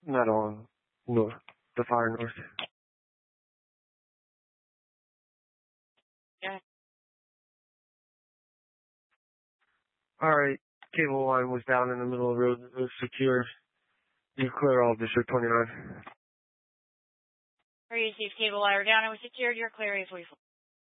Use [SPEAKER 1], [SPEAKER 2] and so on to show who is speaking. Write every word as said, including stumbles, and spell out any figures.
[SPEAKER 1] Not on north, the far north.
[SPEAKER 2] Yeah.
[SPEAKER 1] Alright, cable line was down in the middle of the road. It was secure. You clear all District twenty-nine.
[SPEAKER 2] Are you received cable wire down and was secured. You're clear A forty-four.